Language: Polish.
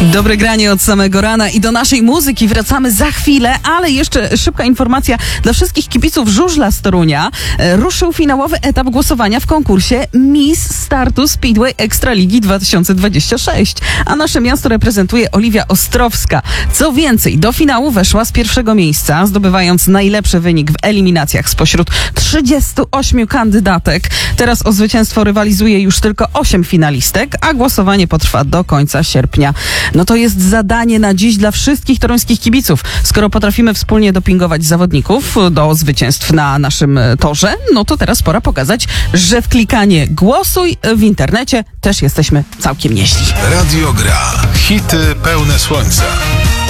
Dobre granie od samego rana i do naszej muzyki wracamy za chwilę, ale jeszcze szybka informacja dla wszystkich kibiców żużla z Torunia. Ruszył finałowy etap głosowania w konkursie Miss Startu Speedway Ekstraligi 2026, a nasze miasto reprezentuje Oliwia Ostrowska. Co więcej, do finału weszła z pierwszego miejsca, zdobywając najlepszy wynik w eliminacjach spośród 38 kandydatek. Teraz o zwycięstwo rywalizuje już tylko 8 finalistek, a głosowanie potrwa do końca sierpnia. No to jest zadanie na dziś dla wszystkich toruńskich kibiców. Skoro potrafimy wspólnie dopingować zawodników do zwycięstw na naszym torze, no to teraz pora pokazać, że w klikanie głosuj w internecie też jesteśmy całkiem nieźli. Radio Gra. Hity pełne słońca.